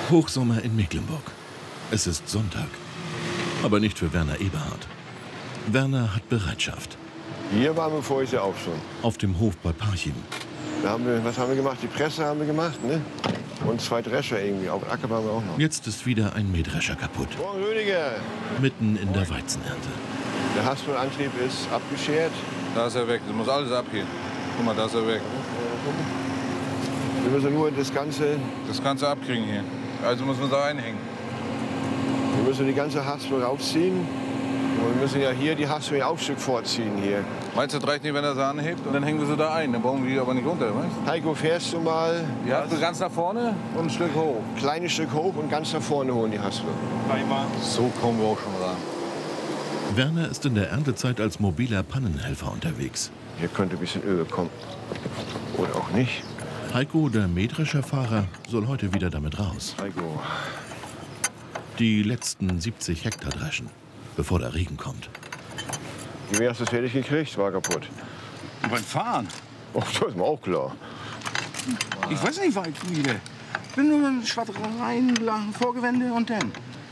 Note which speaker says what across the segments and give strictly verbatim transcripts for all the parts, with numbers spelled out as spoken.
Speaker 1: Hochsommer in Mecklenburg. Es ist Sonntag. Aber nicht für Werner Eberhard. Werner hat Bereitschaft.
Speaker 2: Hier waren wir vorher ja auch schon.
Speaker 1: Auf dem Hof bei Parchim.
Speaker 2: Da haben wir, was haben wir gemacht? Die Presse haben wir gemacht, ne? Und zwei Drescher irgendwie. Auf Acker waren wir auch noch.
Speaker 1: Jetzt ist wieder ein Mähdrescher kaputt.
Speaker 2: Morgen, Rüdiger.
Speaker 1: Mitten in der Weizenernte.
Speaker 2: Der Haspel-Antrieb ist abgeschert.
Speaker 3: Da ist er weg. Das muss alles abgehen. Guck mal, da ist er weg.
Speaker 2: Wir müssen nur das Ganze...
Speaker 3: Das Ganze abkriegen hier. Also muss man da einhängen.
Speaker 2: Wir müssen die ganze Haspel rausziehen. Und wir müssen ja hier die Haspel ein Stück vorziehen hier.
Speaker 3: Meinst du, das reicht nicht, wenn er sie anhebt? Und dann hängen wir sie da ein. Dann brauchen wir die aber nicht runter, weißt du?
Speaker 2: Heiko, fährst du mal?
Speaker 3: Die Haspel ganz nach vorne und ein Stück hoch.
Speaker 2: Kleines Stück hoch und ganz nach vorne holen die Haspel.
Speaker 3: Einmal. So kommen wir auch schon ran.
Speaker 1: Werner ist in der Erntezeit als mobiler Pannenhelfer unterwegs.
Speaker 2: Hier könnte ein bisschen Öl kommen. Oder auch nicht.
Speaker 1: Heiko, der Mähdrescherfahrer, soll heute wieder damit raus.
Speaker 2: Heiko.
Speaker 1: Die letzten siebzig Hektar dreschen, bevor der Regen kommt.
Speaker 2: Wie hast du es fertig gekriegt? War kaputt.
Speaker 4: Beim Fahren?
Speaker 2: Oh, das ist mir auch klar.
Speaker 4: Ich weiß nicht weit wieder. Ich bin nur ein Schwadreien, Vorgewände und dann.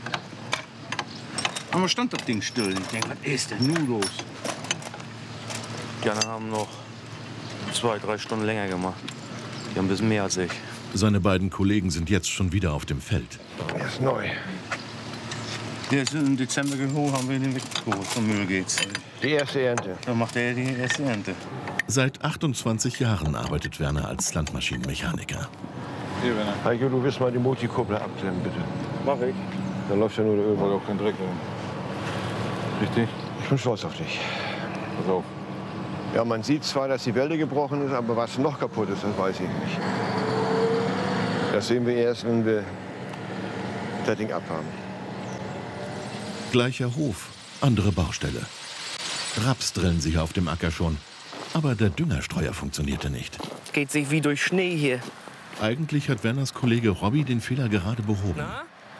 Speaker 4: Aber stand das Ding still. Ich denke, was ist denn nun los?
Speaker 5: Die anderen haben noch zwei, drei Stunden länger gemacht. Die haben ein bisschen mehr als ich.
Speaker 1: Seine beiden Kollegen sind jetzt schon wieder auf dem Feld.
Speaker 2: Er ist neu.
Speaker 4: Der ist im Dezember geholt, haben wir den weggeholt. Vom Müll geht's.
Speaker 2: Die erste Ernte.
Speaker 4: Dann macht er die erste Ernte.
Speaker 1: Seit achtundzwanzig Jahren arbeitet Werner als Landmaschinenmechaniker.
Speaker 3: Hier, Werner.
Speaker 2: Heiko, du willst mal die Multikuppel abklemmen, bitte.
Speaker 3: Mach ich.
Speaker 2: Da läuft ja nur der Öl.
Speaker 3: Weil auch kein Dreck drin. Richtig?
Speaker 2: Ich bin stolz auf dich.
Speaker 3: Pass auf.
Speaker 2: Ja, man sieht zwar, dass die Welle gebrochen ist, aber was noch kaputt ist, das weiß ich nicht. Das sehen wir erst, wenn wir das Ding abhaben.
Speaker 1: Gleicher Hof, andere Baustelle. Raps drillen sich auf dem Acker schon. Aber der Düngerstreuer funktionierte nicht.
Speaker 6: Geht sich wie durch Schnee hier.
Speaker 1: Eigentlich hat Werners Kollege Robby den Fehler gerade behoben.
Speaker 6: Na?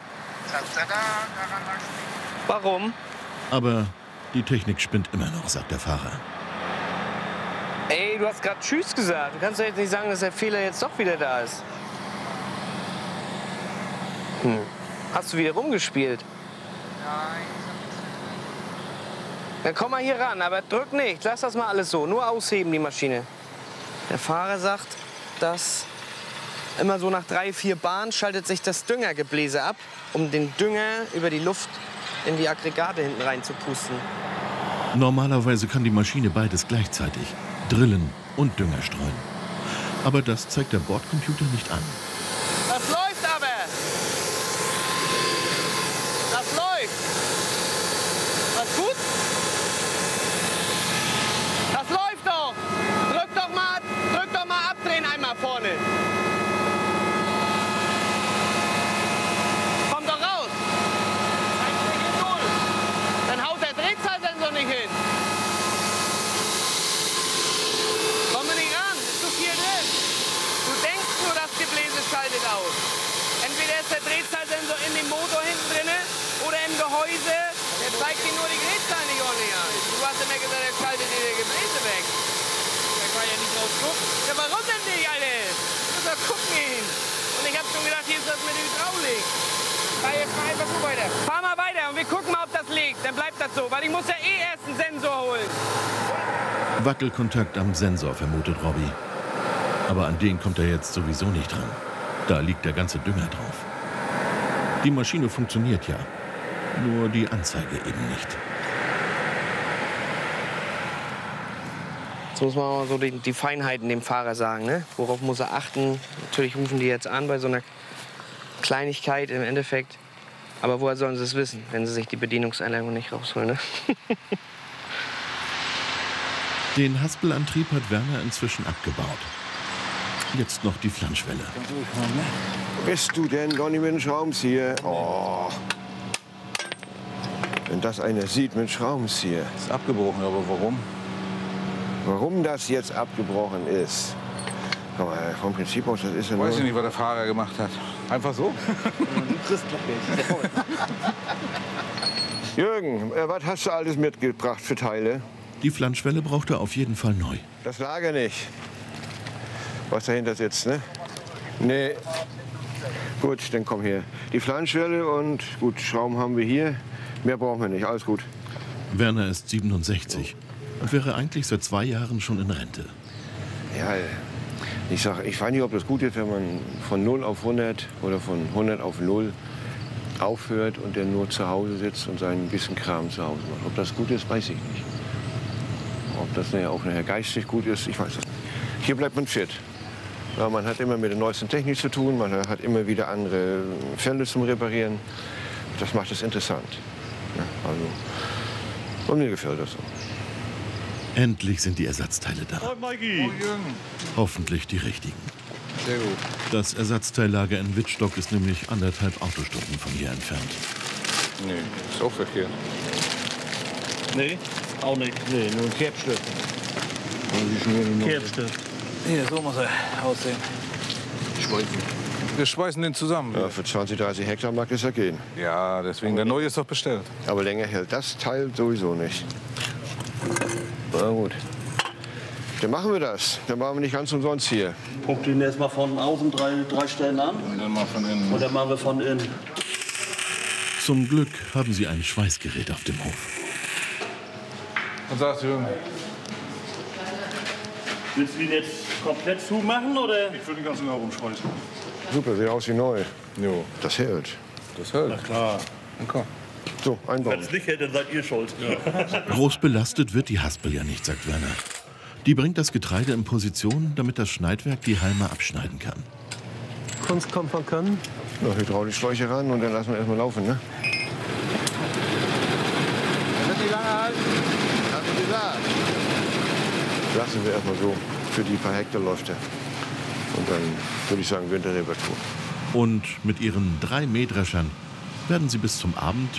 Speaker 6: Warum?
Speaker 1: Aber die Technik spinnt immer noch, sagt der Fahrer.
Speaker 6: Ey, du hast gerade Tschüss gesagt. Du kannst doch jetzt nicht sagen, dass der Fehler jetzt doch wieder da ist. Hm. Hast du wieder rumgespielt? Nein. Dann komm mal hier ran, aber drück nicht. Lass das mal alles so. Nur ausheben, die Maschine. Der Fahrer sagt, dass immer so nach drei, vier Bahnen schaltet sich das Düngergebläse ab, um den Dünger über die Luft in die Aggregate hinten rein zu pusten.
Speaker 1: Normalerweise kann die Maschine beides gleichzeitig. Drillen und Dünger streuen. Aber das zeigt der Bordcomputer nicht an.
Speaker 6: Das läuft aber! Das läuft! Was gut? Das läuft doch! Drück doch mal, drück doch mal abdrehen einmal vorne. Komm doch raus! Dann haut der Drehzahlsensor nicht hin. Komm nicht ran, ist zu viel drin. Du denkst nur, das Gebläse schaltet aus. Entweder ist der Drehzahlsensor in dem Motor hinten drin oder im Gehäuse. Der zeigt dir nur die Drehzahl nicht ordentlich an. Du hast immer gesagt, er schaltet dir das Gebläse weg. Da kann ja nicht drauf gucken. Ja, warum denn nicht, Alter? Du musst doch gucken hin. Und ich hab schon gedacht, hier ist das mit der Hydraulik. Fahr jetzt mal einfach so weiter. Fahr mal weiter und wir gucken mal, ob das liegt. Dann bleibt das so, weil ich muss ja eh erst einen Sensor holen.
Speaker 1: Wackelkontakt am Sensor, vermutet Robby. Aber an den kommt er jetzt sowieso nicht dran. Da liegt der ganze Dünger drauf. Die Maschine funktioniert ja. Nur die Anzeige eben nicht.
Speaker 6: Jetzt muss man mal so die, die Feinheiten dem Fahrer sagen, ne? Worauf muss er achten? Natürlich rufen die jetzt an bei so einer Kleinigkeit im Endeffekt. Aber woher sollen sie es wissen, wenn sie sich die Bedienungsanleitung nicht rausholen, ne?
Speaker 1: Den Haspelantrieb hat Werner inzwischen abgebaut. Jetzt noch die Flanschwelle.
Speaker 2: Bist du denn Donny mit dem Schraubenzieher? Oh. Wenn das einer sieht mit Schraubenzieher.
Speaker 3: Ist abgebrochen, aber warum?
Speaker 2: Warum das jetzt abgebrochen ist? Komm mal, vom Prinzip aus, das ist ja nur...
Speaker 3: Weiß ich nicht, was der Fahrer gemacht hat. Einfach so?
Speaker 2: Jürgen, äh, was hast du alles mitgebracht für Teile?
Speaker 1: Die Flanschwelle braucht er auf jeden Fall neu.
Speaker 2: Das Lager nicht. Was dahinter sitzt, ne? Nee, Gut, dann komm hier. Die Flanschwelle und gut, Schrauben haben wir hier. Mehr brauchen wir nicht, alles gut.
Speaker 1: Werner ist siebenundsechzig und wäre eigentlich seit zwei Jahren schon in Rente.
Speaker 2: Ja, ich sag, ich weiß nicht, ob das gut ist, wenn man von null auf hundert oder von hundert auf null aufhört und dann nur zu Hause sitzt und sein bisschen Kram zu Hause macht. Ob das gut ist, weiß ich nicht. Ob das nachher auch nachher geistig gut ist, ich weiß es nicht. Hier bleibt man fit. Ja, man hat immer mit der neuesten Technik zu tun, man hat immer wieder andere Fälle zum Reparieren. Das macht es interessant. Ja, also, und mir gefällt das so.
Speaker 1: Endlich sind die Ersatzteile da.
Speaker 3: Oh, Mikey.
Speaker 1: Hoffentlich die richtigen.
Speaker 3: Sehr gut.
Speaker 1: Das Ersatzteillager in Wittstock ist nämlich anderthalb Autostunden von hier entfernt.
Speaker 3: Nee, ist auch verkehrt.
Speaker 7: Nee, auch nicht.
Speaker 4: Nee, nur ein Kerbstück.
Speaker 7: Kerbstück.
Speaker 4: Hier, so muss er aussehen. Schweißen.
Speaker 3: Wir schweißen den zusammen.
Speaker 2: Ja, für zwanzig, dreißig Hektar mag es ja gehen.
Speaker 3: Ja, deswegen. Der neue ist doch bestellt.
Speaker 2: Aber länger hält das Teil sowieso nicht. Na gut. Dann machen wir das. Dann machen wir nicht ganz umsonst hier.
Speaker 7: Guckt ihn erst mal von außen drei, drei Stellen an.
Speaker 3: Und dann mal von innen.
Speaker 7: Und dann machen wir von innen.
Speaker 1: Zum Glück haben sie ein Schweißgerät auf dem Hof.
Speaker 3: Was sagst du, Jürgen?
Speaker 7: Willst du ihn jetzt komplett zumachen, oder?
Speaker 8: Ich würde den ganzen herumschmeißen.
Speaker 2: Super, sieht aus wie neu.
Speaker 3: Jo,
Speaker 2: Das hält.
Speaker 3: das hält.
Speaker 7: Klar.
Speaker 3: Dann komm.
Speaker 2: So, einbauen.
Speaker 7: Wenn es nicht hält, dann seid ihr schuld.
Speaker 1: Groß belastet wird die Haspel ja nicht, sagt Werner. Die bringt das Getreide in Position, damit das Schneidwerk die Halme abschneiden kann.
Speaker 9: Kunst kommt von Können.
Speaker 2: Noch Hydraulikschläuche ran und dann lassen wir erstmal laufen, ne?
Speaker 4: Das wird nicht lange halten. Hast du gesagt.
Speaker 2: Lassen wir erstmal so. Für die paar Hektar läuft er. Und dann würde ich sagen, Winterreparatur.
Speaker 1: Und mit ihren drei Mähdreschern werden sie bis zum Abend